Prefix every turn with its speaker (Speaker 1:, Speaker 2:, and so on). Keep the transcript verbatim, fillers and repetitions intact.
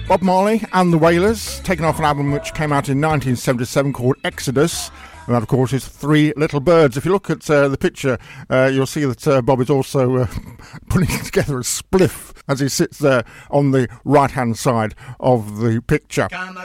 Speaker 1: Bob Marley and the Wailers, taken off an album which came out in nineteen seventy-seven called Exodus. And that, of course, is Three Little Birds. If you look at uh, the picture, uh, you'll see that uh, Bob is also uh, putting together a spliff as he sits there on the right-hand side of the picture.